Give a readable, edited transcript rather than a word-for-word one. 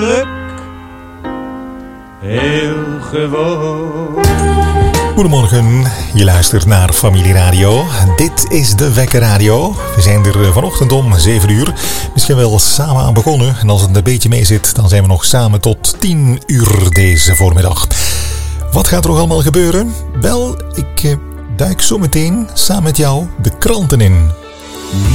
geluk. Heel gewoon. Goedemorgen, je luistert naar Familie Radio. Dit is de Wekker Radio. We zijn er vanochtend om 7 uur. Misschien wel samen aan begonnen. En als het een beetje mee zit, dan zijn we nog samen tot 10 uur deze voormiddag. Wat gaat er nog allemaal gebeuren? Wel, ik duik zo meteen samen met jou de kranten in.